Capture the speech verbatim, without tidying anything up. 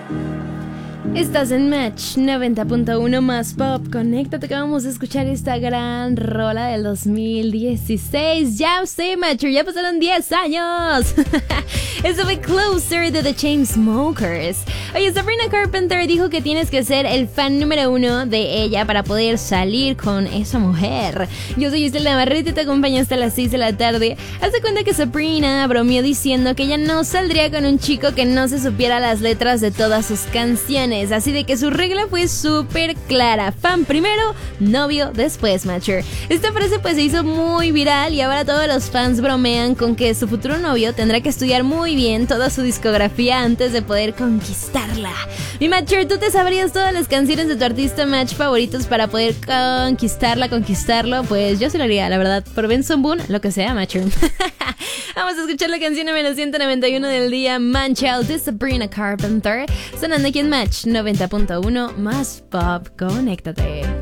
Estás en Match noventa punto uno más Pop. Conéctate que vamos a escuchar esta gran rola del dos mil dieciséis. Ya sé, Matcher, ya pasaron diez años. Eso fue Closer de The Chainsmokers. Oye, Sabrina Carpenter dijo que tienes que ser el fan número uno de ella para poder salir con esa mujer. Yo soy Isla Navarrete y te acompaño hasta las seis de la tarde. Hazte cuenta que Sabrina bromeó diciendo que ella no saldría con un chico que no se supiera las letras de todas sus canciones. Así de que su regla fue súper clara: fan primero, novio después, Matcher. Esta frase pues se hizo muy viral y ahora todos los fans bromean con que su futuro novio tendrá que estudiar muy bien toda su discografía antes de poder conquistarla. Mi Matcher, ¿tú te sabrías todas las canciones de tu artista Match favoritos para poder conquistarla, conquistarlo? Pues yo se lo haría, la verdad, por Benson Boone, lo que sea, Matcher. Vamos a escuchar la canción número ciento noventa y uno del día, Man Child de Sabrina Carpenter, sonando aquí en Match noventa punto uno más Pop. Conéctate.